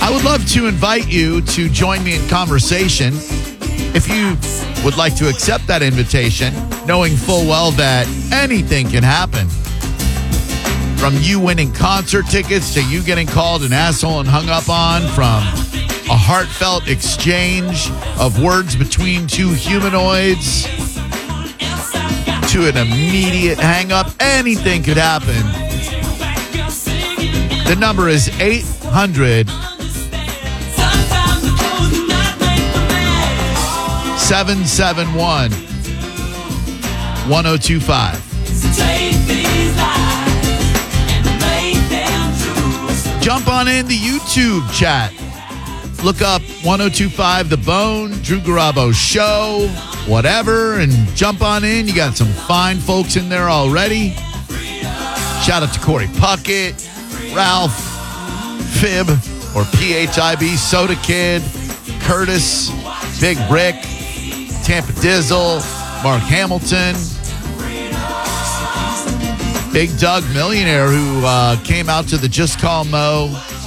I would love to invite you to join me in conversation. If you would like to accept that invitation, knowing full well that anything can happen. From you winning concert tickets to you getting called an asshole and hung up on, from a heartfelt exchange of words between two humanoids to an immediate hang-up, anything could happen. The number is 800 771 1025. Jump on in the YouTube chat. Look up 1025 The Bone, Drew Garabo Show, whatever, and jump on in. You got some fine folks in there already. Shout out to Corey Puckett, Ralph, Fib, or PHIB, Soda Kid, Curtis, Big Rick, Tampa Dizzle, Mark Hamilton, Big Doug Millionaire, who came out to the Just Call Mo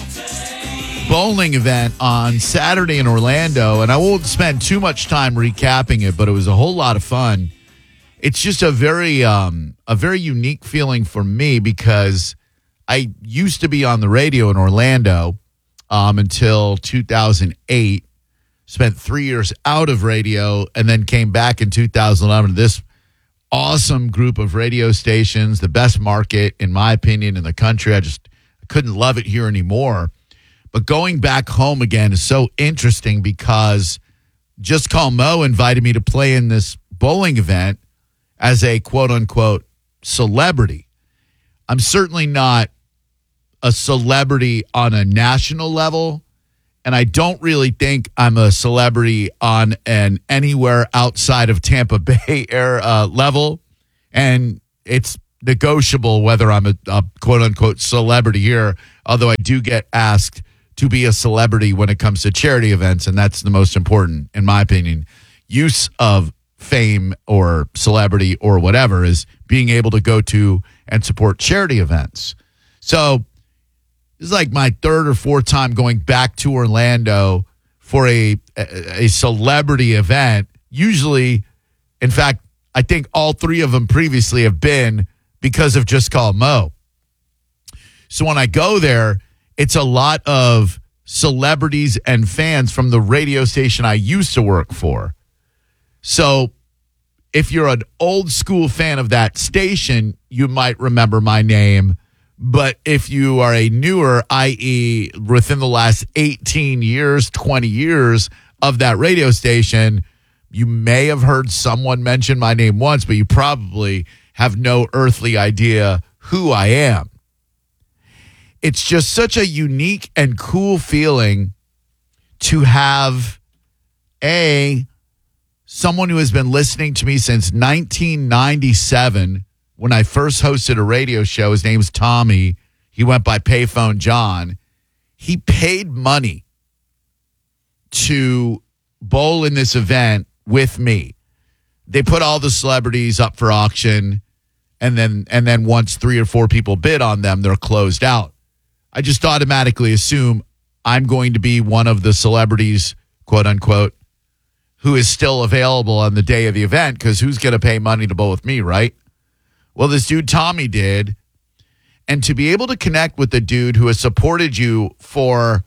bowling event on Saturday in Orlando. And I won't spend too much time recapping it, but it was a whole lot of fun. It's just a very unique feeling for me because I used to be on the radio in Orlando until 2008. Spent 3 years out of radio and then came back in 2011 to this awesome group of radio stations, the best market, in my opinion, in the country. I couldn't love it here anymore. But going back home again is so interesting because Just Call Mo invited me to play in this bowling event as a quote-unquote celebrity. I'm certainly not a celebrity on a national level, and I don't really think I'm a celebrity on an anywhere outside of Tampa Bay level. And it's negotiable whether I'm a quote-unquote celebrity here, although I do get asked to be a celebrity when it comes to charity events, and that's the most important, in my opinion. Use of fame or celebrity or whatever is being able to go to and support charity events. So this is like my third or fourth time going back to Orlando for a celebrity event. Usually, in fact, I think all three of them previously have been because of Just Call Mo. So when I go there, it's a lot of celebrities and fans from the radio station I used to work for. So if you're an old school fan of that station, you might remember my name. But if you are a newer, i.e. within the last 18 years, 20 years of that radio station, you may have heard someone mention my name once, but you probably have no earthly idea who I am. It's just such a unique and cool feeling to have someone who has been listening to me since 1997 when I first hosted a radio show. His name's Tommy. He went by Payphone John. He paid money to bowl in this event with me. They put all the celebrities up for auction, and then once 3 or 4 people bid on them, they're closed out. I just automatically assume I'm going to be one of the celebrities, quote unquote, who is still available on the day of the event, because who's going to pay money to bowl with me, right? Well, this dude Tommy did. And to be able to connect with the dude who has supported you for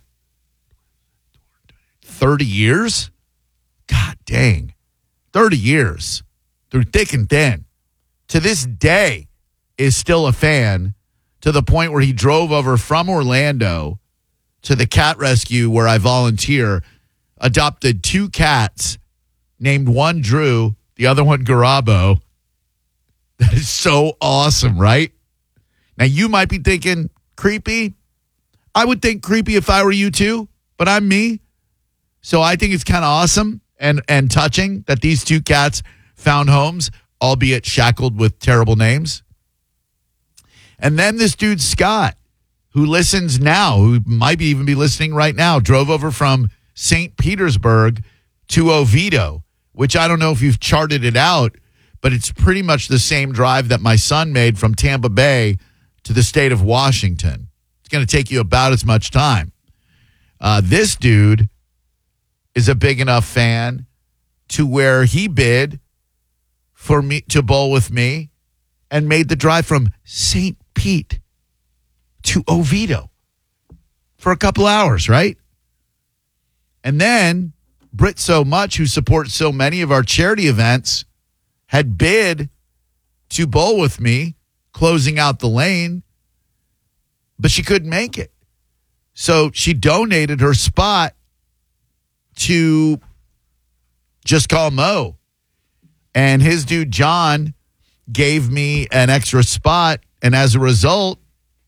30 years, God dang, 30 years, through thick and thin, to this day is still a fan, to the point where he drove over from Orlando to the cat rescue where I volunteer, adopted 2 cats, named one Drew, the other one Garabo. That is so awesome, right? Now, you might be thinking, creepy? I would think creepy if I were you too, but I'm me. So I think it's kind of awesome and touching that these 2 cats found homes, albeit shackled with terrible names. And then this dude, Scott, who listens now, who might even be listening right now, drove over from St. Petersburg to Oviedo, which I don't know if you've charted it out, but it's pretty much the same drive that my son made from Tampa Bay to the state of Washington. It's going to take you about as much time. This dude is a big enough fan to where he bid for me to bowl with me and made the drive from St. Pete to Oviedo for a couple hours, right? And then Brit So Much, who supports so many of our charity events, had bid to bowl with me, closing out the lane, but she couldn't make it. So she donated her spot to Just Call Mo. And his dude, John, gave me an extra spot. And as a result,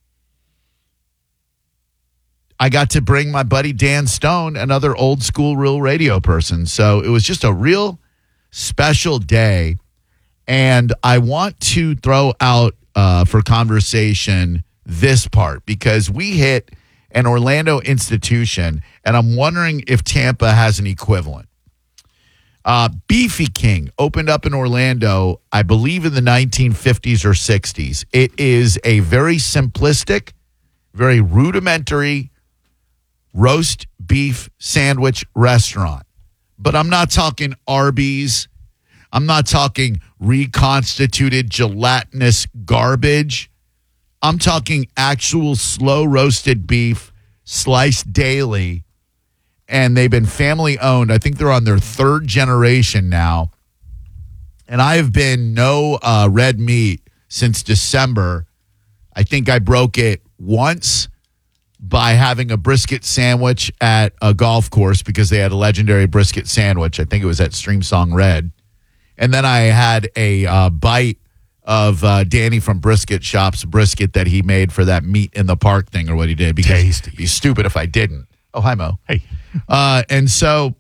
I got to bring my buddy Dan Stone, another old school real radio person. So it was just a real special day. And I want to throw out for conversation this part because we hit an Orlando institution, and I'm wondering if Tampa has an equivalent. Beefy King opened up in Orlando, I believe in the 1950s or 60s. It is a very simplistic, very rudimentary roast beef sandwich restaurant. But I'm not talking Arby's. I'm not talking reconstituted gelatinous garbage. I'm talking actual slow roasted beef sliced daily. And they've been family owned. I think they're on their third generation now. And I have been no red meat since December. I think I broke it once by having a brisket sandwich at a golf course because they had a legendary brisket sandwich. I think it was at Streamsong Red. And then I had a bite of Danny from Brisket Shop's brisket that he made for that meat in the park thing or what he did. Because it'd be stupid if I didn't. Oh, hi, Mo. Hey. And so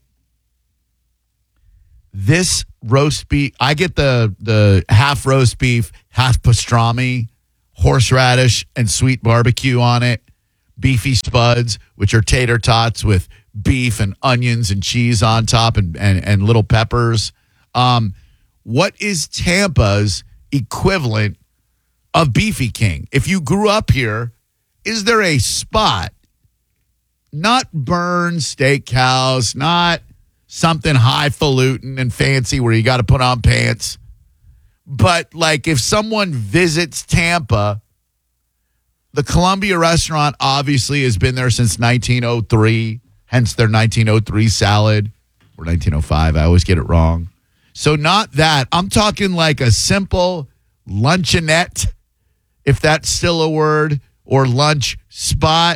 this roast beef, I get the half roast beef, half pastrami, horseradish, and sweet barbecue on it. Beefy spuds, which are tater tots with beef and onions and cheese on top and little peppers. What is Tampa's equivalent of Beefy King? If you grew up here, is there a spot? Not Burns Steakhouse, not something highfalutin and fancy where you got to put on pants. But like if someone visits Tampa, the Columbia restaurant obviously has been there since 1903, hence their 1903 salad, or 1905. I always get it wrong. So not that. I'm talking like a simple luncheonette, if that's still a word, or lunch spot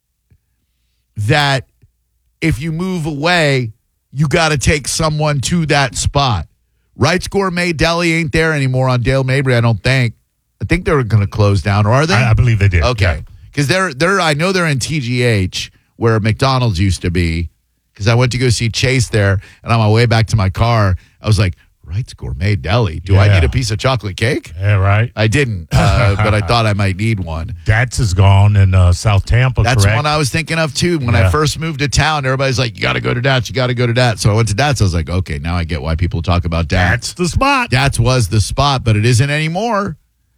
that if you move away, you got to take someone to that spot. Wright's Gourmet Deli ain't there anymore on Dale Mabry, I don't think. I think they're going to close down, or are they? I believe they did. Okay. Because they're I know they're in TGH, where McDonald's used to be, because I went to go see Chase there, and on my way back to my car, I was like, Wright's Gourmet Deli. Do I need a piece of chocolate cake? Yeah, right. I didn't, but I thought I might need one. That's is gone in South Tampa, That's correct? one I was thinking of, too. When I first moved to town, everybody's like, you got to go to Dats, you got to go to Dats. So I went to Dats. I was like, okay, now I get why people talk about Dats. That's the spot. Dats was the spot, but it isn't anymore.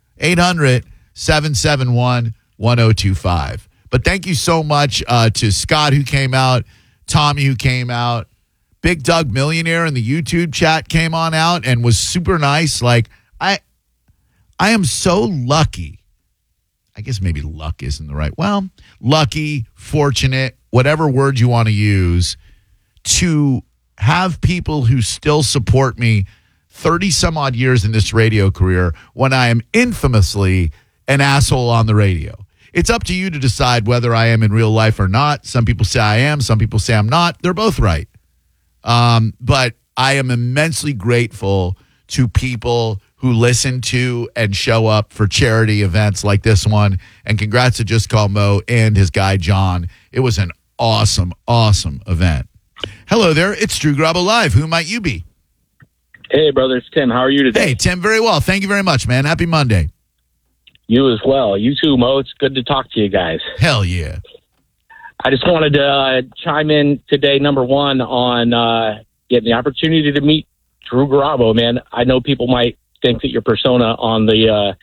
800-771-1025. But thank you so much to Scott, who came out, Tommy, who came out. Big Doug Millionaire in the YouTube chat came on out and was super nice. Like, I am so lucky. I guess maybe luck isn't the right. Well, lucky, fortunate, whatever word you want to use, to have people who still support me 30 some odd years in this radio career when I am infamously an asshole on the radio. It's up to you to decide whether I am in real life or not. Some people say I am. Some people say I'm not. They're both right. But I am immensely grateful to people who listen to and show up for charity events like this one. And congrats to Just Call Mo and his guy, John. It was an awesome, awesome event. Hello there. It's Drew Grabo Live. Who might you be? Hey, brother. It's Tim. How are you today? Hey, Tim. Very well. Thank you very much, man. Happy Monday. You as well. You too, Mo. It's good to talk to you guys. Hell yeah. I just wanted to chime in today, number one, on getting the opportunity to meet Drew Grabo, man. I know people might think that your persona on the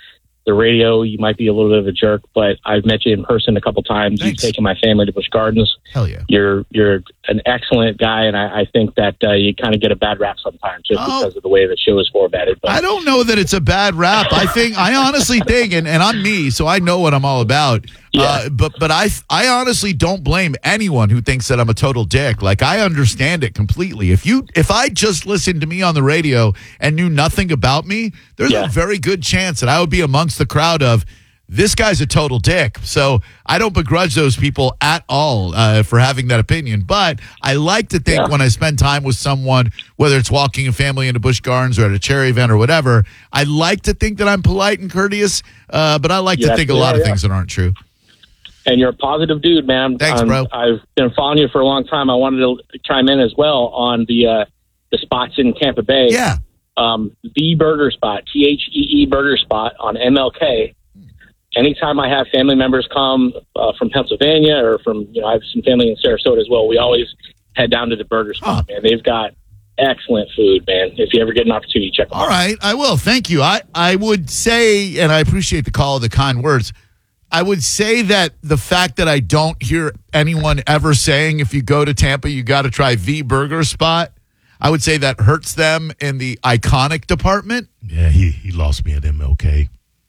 the radio, you might be a little bit of a jerk, but I've met you in person a couple times. Thanks. You've taken my family to Busch Gardens. Hell yeah. You're an excellent guy, and I think that you kind of get a bad rap sometimes just because of the way the show is formatted. But I don't know that it's a bad rap. I honestly think, and I'm me, so I know what I'm all about. Yeah. But I honestly don't blame anyone who thinks that I'm a total dick. Like, I understand it completely. If I just listened to me on the radio and knew nothing about me, there's a very good chance that I would be amongst the crowd of, this guy's a total dick. So I don't begrudge those people at all for having that opinion. But I like to think when I spend time with someone, whether it's walking a family into Busch Gardens or at a charity event or whatever, I like to think that I'm polite and courteous. But I like to think a lot of things that aren't true. And you're a positive dude, man. Thanks, bro. I've been following you for a long time. I wanted to chime in as well on the spots in Tampa Bay. Yeah. The Burger Spot, THEE Burger Spot on MLK. Anytime I have family members come from Pennsylvania or from, I have some family in Sarasota as well, we always head down to the Burger Spot, man. They've got excellent food, man. If you ever get an opportunity, check them out. All right, I will. Thank you. I would say, and I appreciate the call, the kind words, I would say that the fact that I don't hear anyone ever saying, if you go to Tampa, you got to try the Burger Spot, I would say that hurts them in the iconic department. Yeah, he lost me at MLK.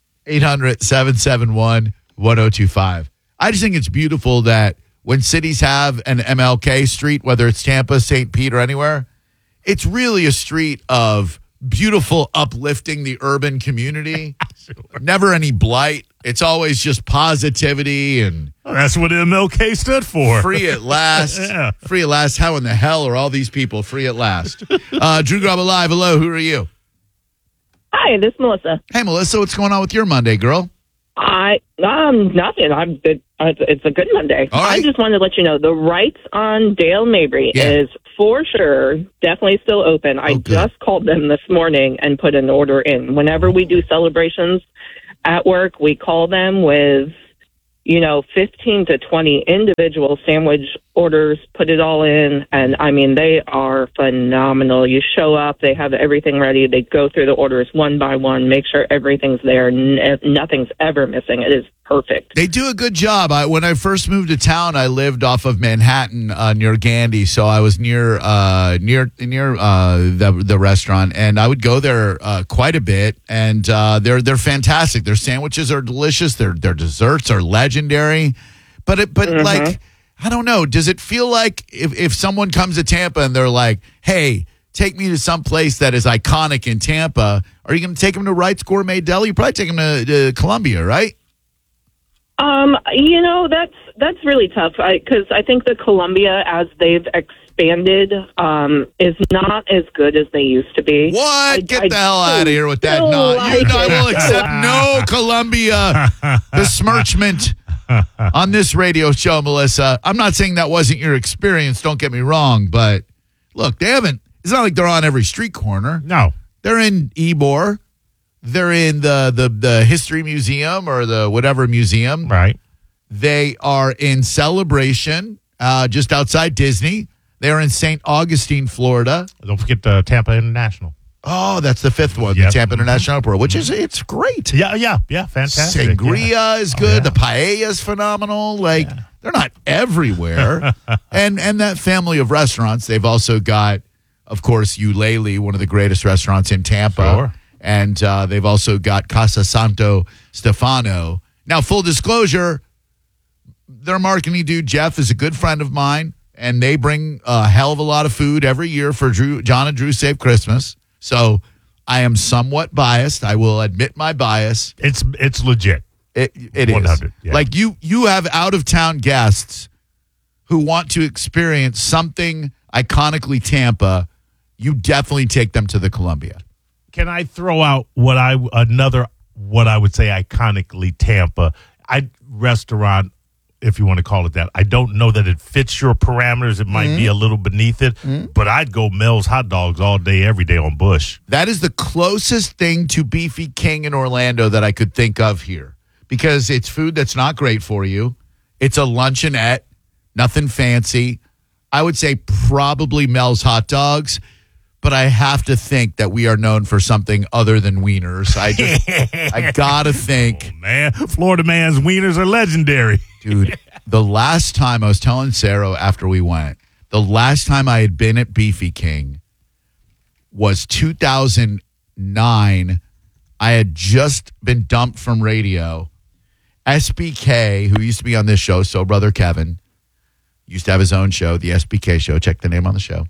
800-771-1025. I just think it's beautiful that when cities have an MLK street, whether it's Tampa, St. Pete, or anywhere, it's really a street of beautiful uplifting the urban community. Sure. Never any blight. It's always just positivity and... Well, that's what MLK stood for. Free at last. Yeah. Free at last. How in the hell are all these people free at last? Drew Graba Live. Hello, who are you? Hi, this is Melissa. Hey, Melissa, what's going on with your Monday, girl? Nothing. It's a good Monday. All right. I just wanted to let you know the Rights on Dale Mabry is for sure definitely still open. I just called them this morning and put an order in. Whenever we do celebrations at work, we call them with 15 to 20 individual sandwich orders, put it all in, and I mean, they are phenomenal. You show up, they have everything ready, they go through the orders one by one, make sure everything's there, nothing's ever missing. It is perfect. They do a good job. When I first moved to town, I lived off of Manhattan near Gandy, so I was near the restaurant, and I would go there quite a bit. And they're fantastic. Their sandwiches are delicious. Their desserts are legendary. But like, I don't know. Does it feel like if someone comes to Tampa and they're like, "Hey, take me to some place that is iconic in Tampa," are you going to take them to Wright's Gourmet Deli? You probably take them to Columbia, right? That's really tough because I think the Columbia, as they've expanded, is not as good as they used to be. What? Get the hell out of here with that. No, I will accept no Columbia besmirchment on this radio show, Melissa. I'm not saying that wasn't your experience. Don't get me wrong, but look, they haven't. It's not like they're on every street corner. No, they're in Ybor. They're in the History Museum or the whatever museum. Right. They are in Celebration, just outside Disney. They are in St. Augustine, Florida. Don't forget the Tampa International. Oh, that's the fifth one, the Tampa International Airport, which it's great. Yeah, fantastic. Sangria is good. The paella is phenomenal. Like, they're not everywhere. and that family of restaurants, they've also got, of course, Eulalie, one of the greatest restaurants in Tampa. Sure. And they've also got Casa Santo Stefano. Now, full disclosure, their marketing dude, Jeff, is a good friend of mine, and they bring a hell of a lot of food every year for John and Drew Save Christmas. So I am somewhat biased. I will admit my bias. It's legit. It 100, is. yeah. Like you have out-of-town guests who want to experience something iconically Tampa. You definitely take them to the Columbia. Can I throw out what I would say iconically Tampa? Restaurant, if you want to call it that. I don't know that it fits your parameters. It might be a little beneath it, but I'd go Mel's Hot Dogs all day, every day on Busch. That is the closest thing to Beefy King in Orlando that I could think of here, because it's food that's not great for you. It's a luncheonette, nothing fancy. I would say probably Mel's Hot Dogs. but I have to think that we are known for something other than wieners. I gotta think. Oh, man, Florida man's wieners are legendary. Dude, the last time I was telling Sarah after we went, the last time I had been at Beefy King was 2009. I had just been dumped from radio. SBK, who used to be on this show, So Brother Kevin, used to have his own show, the SBK Show. Check the name on the show.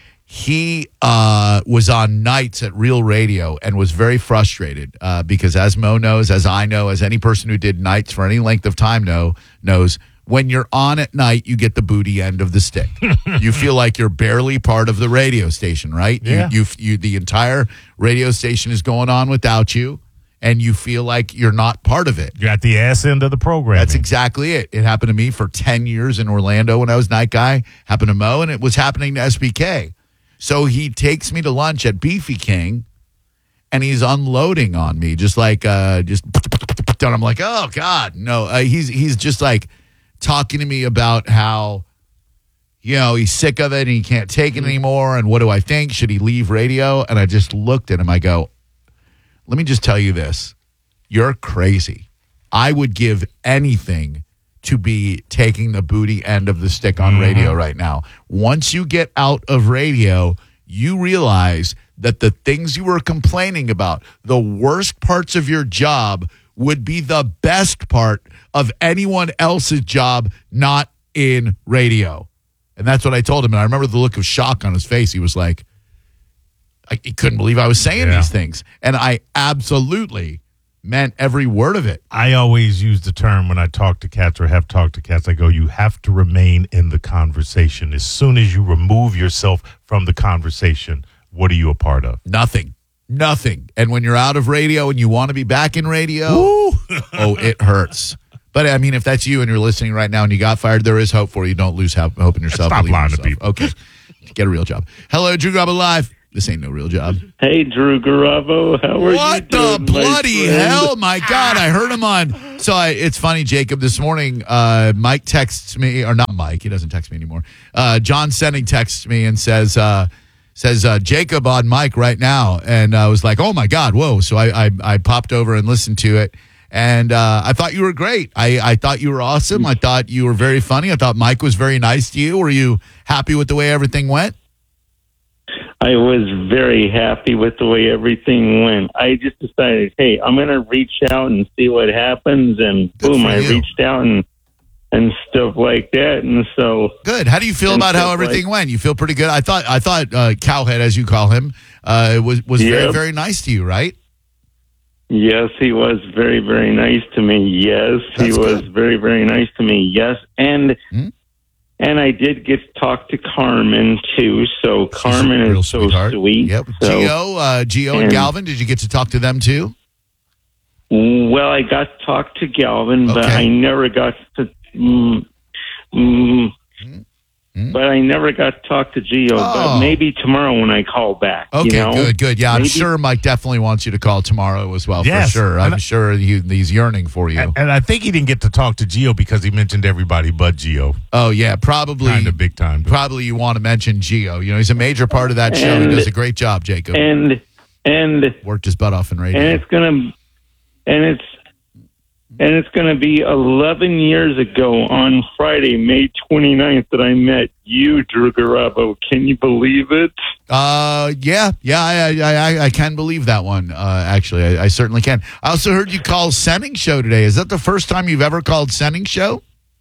He was on nights at Real Radio and was very frustrated because, as Mo knows, as I know, as any person who did nights for any length of time knows, when you're on at night, you get the booty end of the stick. You feel like you're barely part of the radio station, right? Yeah. You the entire radio station is going on without you, and you feel like you're not part of it. You're at the ass end of the program. That's exactly it. It happened to me for 10 years in Orlando when I was night guy. Happened to Mo, and it was happening to SBK. So he takes me to lunch at Beefy King, and he's unloading on me, just like and I'm like, oh God, no. He's just like talking to me about how, he's sick of it and he can't take it anymore. And what do I think? Should he leave radio? And I just looked at him. I go, let me just tell you this. You're crazy. I would give anything to be taking the booty end of the stick on radio right now. Once you get out of radio, you realize that the things you were complaining about, the worst parts of your job, would be the best part of anyone else's job not in radio. And that's what I told him. And I remember the look of shock on his face. He was like, he couldn't believe I was saying these things. And I absolutely meant every word of it. I always use the term when I talk to cats or have talked to cats. I go, you have to remain in the conversation. As soon as you remove yourself from the conversation, what are you a part of? Nothing. And when you're out of radio and you want to be back in radio, it hurts. But I mean, if that's you and you're listening right now and you got fired, there is hope for you. Don't lose hope in yourself. Stop lying to people. Okay. Get a real job. Hello, Drew Garabo Live. This ain't no real job. Hey, Drew Garabo. How are you What doing, the bloody my friend? hell? My God, I heard him on. So it's funny, Jacob. This morning, Mike texts me, or not Mike. He doesn't text me anymore. John Senning texts me and says Jacob on Mike right now. And I was like, oh, my God, whoa. So I popped over and listened to it. And I thought you were great. I thought you were awesome. I thought you were very funny. I thought Mike was very nice to you. Were you happy with the way everything went? I was very happy with the way everything went. I just decided, hey, I'm going to reach out and see what happens. And Good boom, for I you. reached out and stuff like that. And so Good. How do you feel And about how stuff everything went? You feel pretty good. I thought Cowhead, as you call him, was very, Yep. very nice to you, right? yes, he was very, very nice to me. Yes, he That's was good. very, very nice to me. Yes. And I did get to talk to Carmen too. So Carmen Real is so sweetheart. sweet. Yep. So, Gio and and- Galvin, did you get to talk to them too? well, I got to talk to Galvin, but Okay. I never got to. But I never got to talk to Gio. Oh. But maybe tomorrow when I call back. Okay, you know? good. Yeah, I'm Maybe- sure Mike definitely wants you to call tomorrow as well, Yes. for sure. I'm And sure he's yearning for you. And I think he didn't get to talk to Gio because he mentioned everybody but Gio. Oh, yeah, probably. Kind of big time. Probably you want to mention Gio. You know, he's a major part of that show. He And- does a great job, Jacob. And Worked his butt off in radio. and it's gonna be 11 years ago on Friday, May 29th, that I met you, Drew Garabo. Can you believe it? Yeah, I can believe that one. Actually, I certainly can. I also heard you call Senning Show today. Is that the first time you've ever called Senning Show?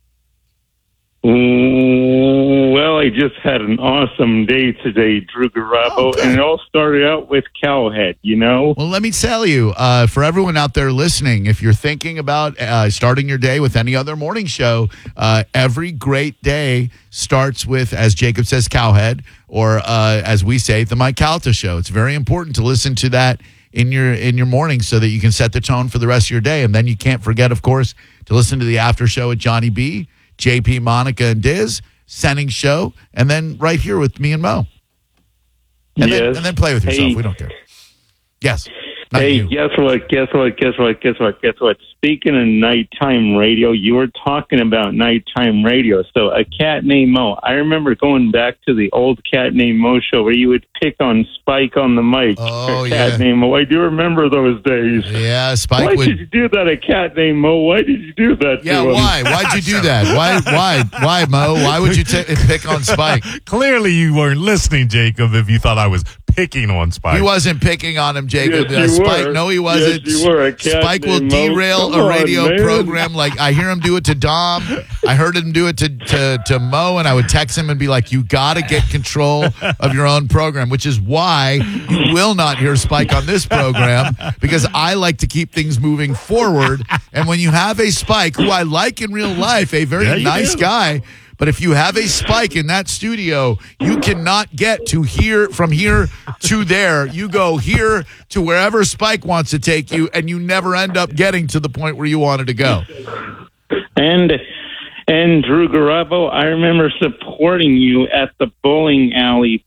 Well, I just had an awesome day today, Drew Garabo, Oh, good. and it all started out with Cowhead, you know? Well, let me tell you, for everyone out there listening, if you're thinking about starting your day with any other morning show, every great day starts with, as Jacob says, Cowhead, or as we say, the Mike Calta Show. It's very important to listen to that in your morning so that you can set the tone for the rest of your day. And then you can't forget, of course, to listen to the after show with Johnny B, JP, Monica, and Diz, Senning Show, and then right here with me and Mo. And Yes. then play with yourself. Hey. We don't care. Yes. Not Hey, you. guess what? speaking of nighttime radio, you were talking about nighttime radio. So a cat named Mo. I remember going back to the old Cat Named Mo show where you would pick on Spike on the mic. Oh, Cat Named Mo. I do remember those days. Yeah, Spike Why would. did you do that, a Cat Named Mo? Why did you do that to Yeah, him? why? Why'd you do that? Why, Mo? Why would you pick on Spike? Clearly, you weren't listening, Jacob, if you thought I was picking on Spike. He wasn't picking on him, Jacob. Yes, you Spike, were. no, he wasn't. Yes, you were. A cat Spike will named Mo. derail Come a on, radio man. program. Like I hear him do it to Dom. I heard him do it to Mo, and I would text him and be like, "You got to get control of your own program," which is why you will not hear Spike on this program because I like to keep things moving forward. And when you have a Spike, who I like in real life, a very Yeah, you nice do. guy. But if you have a Spike in that studio, you cannot get to here from here to there. You go here to wherever Spike wants to take you, and you never end up getting to the point where you wanted to go. And Drew Garabo, I remember supporting you at the bowling alley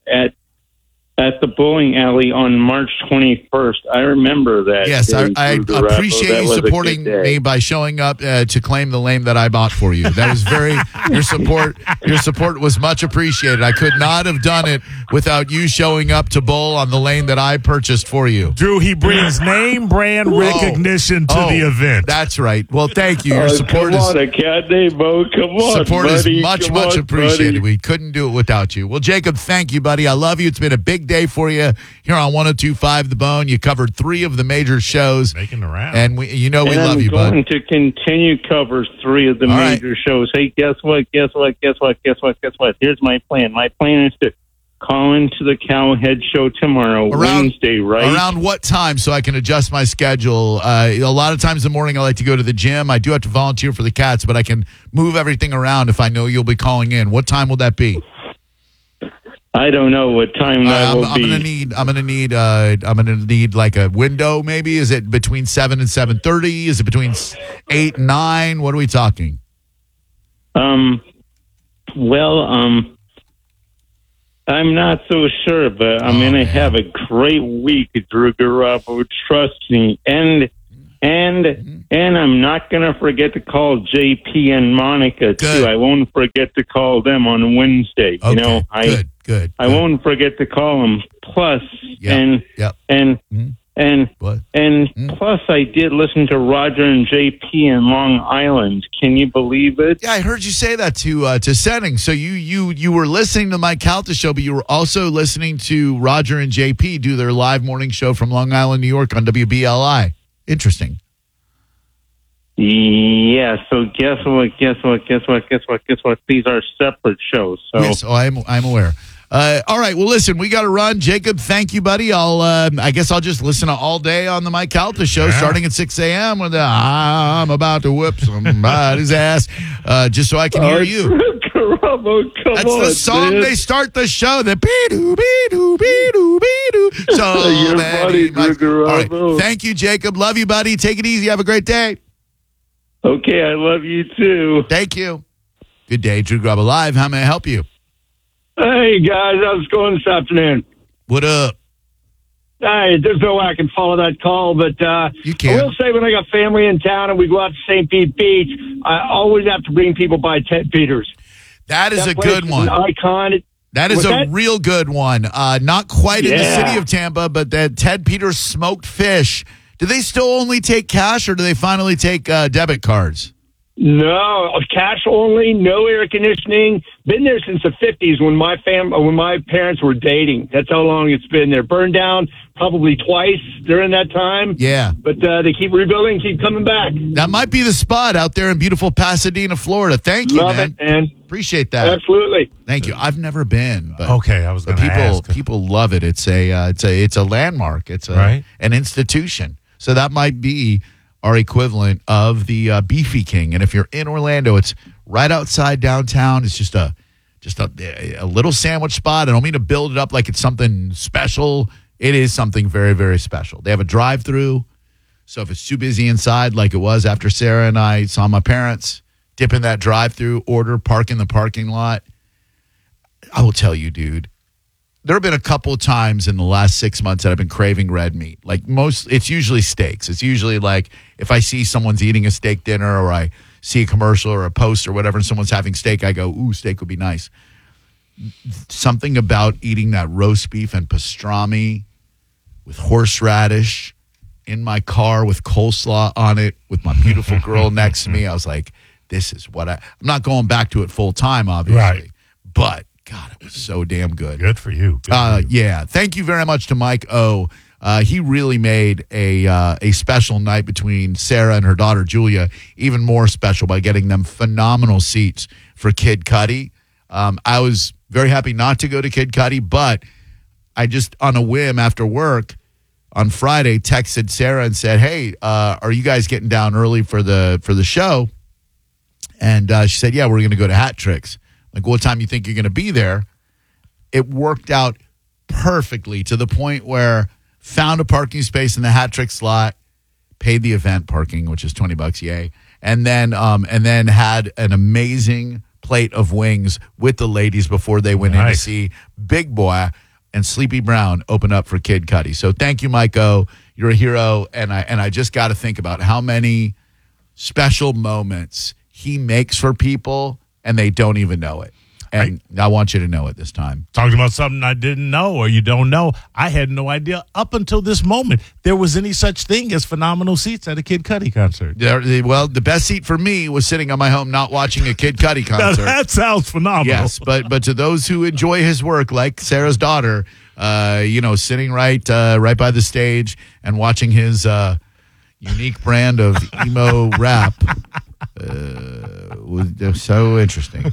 at the bowling alley on March 21st. I remember that. Yes, day, I Drew Garabo. appreciate That you was a supporting good day. me by showing up to claim the lane that I bought for you. That was very your support was much appreciated. I could not have done it without you showing up to bowl on the lane that I purchased for you. Drew, he brings name brand recognition to the event. That's right. Well, thank you. Your support come is on, a cat named Mo. Come on, support buddy. is much Come much on, appreciated. buddy. We couldn't do it without you. Well, Jacob, thank you, buddy. I love you. It's been a big day for you here on 102.5 The Bone. You covered 3 of the major shows, Making the round. and we And love I'm you, bud. going to continue cover 3 of the All right. major shows. Hey, guess what? Here's my plan. My plan is to call into the Cowhead show tomorrow, Wednesday, right? Around what time so I can adjust my schedule? A lot of times in the morning I like to go to the gym. I do have to volunteer for the Cats, but I can move everything around if I know you'll be calling in. What time will that be? I don't know what time that will I'm be. gonna need like a window. Maybe is it between 7 and 7:30? Is it between 8 and 9? What are we talking? I'm not so sure, but I'm going to have a great week, Drew Garabo. Trust me. And I'm not going to forget to call JP and Monica, Good. too. I won't forget to call them on Wednesday. Okay, You know, good. I won't forget to call them. Plus, Yep. What? plus, I did listen to Roger and JP in Long Island. Can you believe it? Yeah, I heard you say that to Setting. So you were listening to Mike Calta show, but you were also listening to Roger and JP do their live morning show from Long Island, New York on WBLI. Interesting. Yeah, so guess what? These are separate shows. So Yes, I'm aware. All right, well, listen, we got to run. Jacob, thank you, buddy. I guess I'll just listen all day on the Mike Calta show, starting at 6 a.m. with the I'm about to whip somebody's ass, just so I can hear you. Garabo, come That's on, the song man. they start the show. The be-doo, be-doo, be-doo, be-doo. So You're many funny, Drew All right, Garabo. thank you, Jacob. Love you, buddy. Take it easy. Have a great day. Okay, I love you too. Thank you. Good day, Drew Garabo Live. How may I help you? Hey, guys, how's it going this afternoon? What up? Hey, there's no way I can follow that call, but You can. I will say when I got family in town and we go out to St. Pete Beach, I always have to bring people by Ted Peters. That is That a place good is one. An icon. That is What's a that? real good one. Not quite in the Yeah. city of Tampa, but that Ted Peters smoked fish. Do they still only take cash, or do they finally take debit cards? No, cash only, no air conditioning. Been there since the 50s when my parents were dating. That's how long it's been there. Burned down probably twice during that time. Yeah. But they keep rebuilding, keep coming back. That might be the spot out there in beautiful Pasadena, Florida. Thank you, Love man. it, man. Appreciate that. Absolutely. Thank you. I've never been, but Okay, I was but going to ask. people love it. It's a landmark. It's Right. an institution. So that might be our equivalent of the Beefy King. And if you're in Orlando, it's right outside downtown. It's just a little sandwich spot. I don't mean to build it up like it's something special. It is something very, very special. They have a drive-through. So if it's too busy inside, like it was after Sarah and I saw my parents, dip in that drive-through, order, park in the parking lot. I will tell you, dude, there have been a couple of times in the last 6 months that I've been craving red meat. Like it's usually steaks. It's usually like if I see someone's eating a steak dinner or I see a commercial or a post or whatever and someone's having steak, I go, ooh, steak would be nice. Something about eating that roast beef and pastrami with horseradish in my car with coleslaw on it with my beautiful girl next to me. I was like, this is what I'm not going back to it full time, obviously. Right. But God, it was so damn good. Good for you. Good for you. Yeah. Thank you very much to Mike O. He really made a special night between Sarah and her daughter Julia even more special by getting them phenomenal seats for Kid Cudi. I was very happy not to go to Kid Cudi, but I just, on a whim after work on Friday, texted Sarah and said, hey, are you guys getting down early for the show? And she said, yeah, we're going to go to Hat Tricks. Like, what time you think you're going to be there? It worked out perfectly to the point where found a parking space in the Hat Trick slot, paid the event parking, which is $20, yay, and then had an amazing plate of wings with the ladies before they went in to see Big Boy and Sleepy Brown open up for Kid Cudi. So thank you, Mike O. You're a hero, and I just got to think about how many special moments he makes for people, and they don't even know it. And I want you to know it this time. Talking about something I didn't know or you don't know. I had no idea up until this moment there was any such thing as phenomenal seats at a Kid Cudi concert. Well, the best seat for me was sitting on my home not watching a Kid Cudi concert. That sounds phenomenal. Yes, but to those who enjoy his work, like Sarah's daughter, sitting right by the stage and watching his unique brand of emo rap. Was so interesting.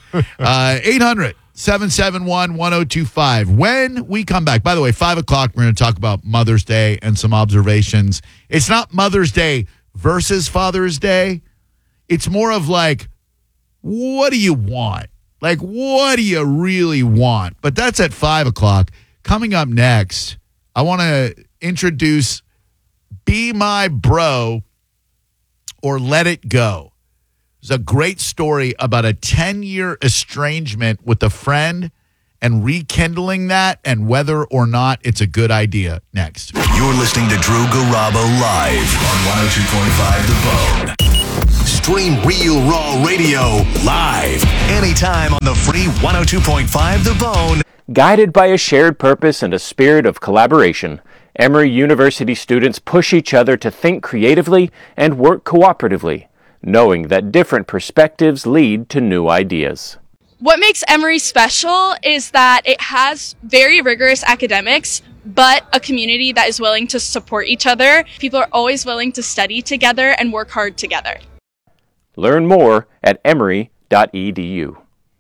800-771-1025. When we come back, by the way, 5 o'clock, we're going to talk about Mother's Day and some observations. It's not Mother's Day versus Father's Day. It's more of like, what do you want? Like, what do you really want? But that's at 5 o'clock. Coming up next, I want to introduce Be My Bro or Let It Go. There's a great story about a 10-year estrangement with a friend and rekindling that and whether or not it's a good idea. Next. You're listening to Drew Garabo live on 102.5 The Bone. Stream Real Raw Radio live anytime on the free 102.5 The Bone. Guided by a shared purpose and a spirit of collaboration, Emory University students push each other to think creatively and work cooperatively, knowing that different perspectives lead to new ideas. What makes Emory special is that it has very rigorous academics, but a community that is willing to support each other. People are always willing to study together and work hard together. Learn more at emory.edu.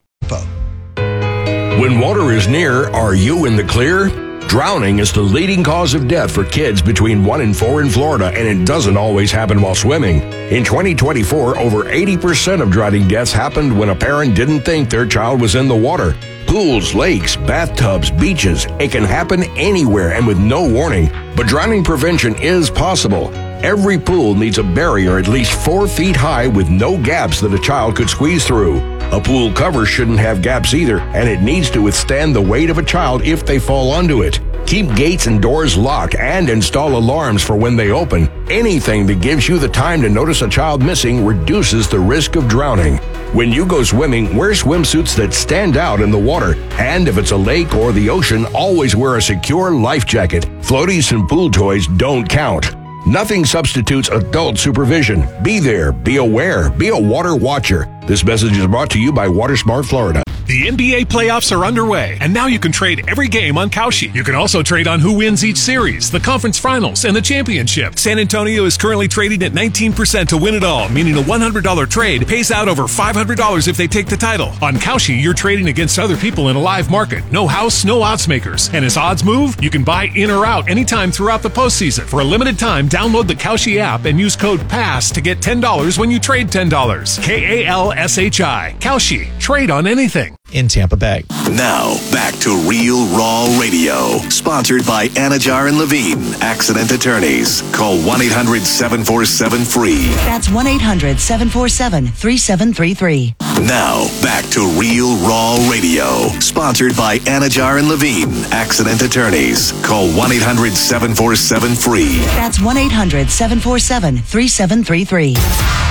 When water is near, are you in the clear? Drowning is the leading cause of death for kids between 1 and 4 in Florida, and it doesn't always happen while swimming. In 2024, over 80% of drowning deaths happened when a parent didn't think their child was in the water. Pools, lakes, bathtubs, beaches, it can happen anywhere and with no warning. But drowning prevention is possible. Every pool needs a barrier at least 4 feet high with no gaps that a child could squeeze through. A pool cover shouldn't have gaps either, and it needs to withstand the weight of a child if they fall onto it. Keep gates and doors locked and install alarms for when they open. Anything that gives you the time to notice a child missing reduces the risk of drowning. When you go swimming, wear swimsuits that stand out in the water. And if it's a lake or the ocean, always wear a secure life jacket. Floaties and pool toys don't count. Nothing substitutes adult supervision. Be there, be aware, be a water watcher. This message is brought to you by WaterSmart Florida. The NBA playoffs are underway, and now you can trade every game on Kalshi. You can also trade on who wins each series, the conference finals, and the championship. San Antonio is currently trading at 19% to win it all, meaning a $100 trade pays out over $500 if they take the title. On Kalshi, you're trading against other people in a live market. No house, no odds makers. And as odds move, you can buy in or out anytime throughout the postseason. For a limited time, download the Kalshi app and use code PASS to get $10 when you trade $10. KALSHI. Kalshi. Trade on anything. In Tampa Bay. Now, back to Real Raw Radio. Sponsored by Anajar and Levine, Accident Attorneys. Call 1-800-747-FREE. That's 1-800-747-3733. Now, back to Real Raw Radio. Sponsored by Anajar and Levine, Accident Attorneys. Call 1-800-747-FREE. That's 1-800-747-3733.